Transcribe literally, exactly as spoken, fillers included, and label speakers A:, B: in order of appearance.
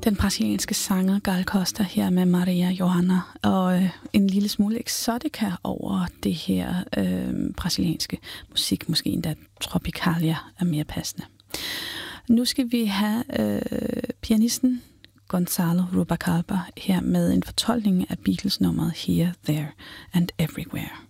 A: den brasilianske sanger Gal Costa her med Maria Johanna, og øh, en lille smule exotica over det her øh, brasilianske musik, måske endda Tropicalia er mere passende. Nu skal vi have øh, pianisten Gonzalo Rubalcaba her med en fortolkning af Beatles-nummeret Here, There and Everywhere.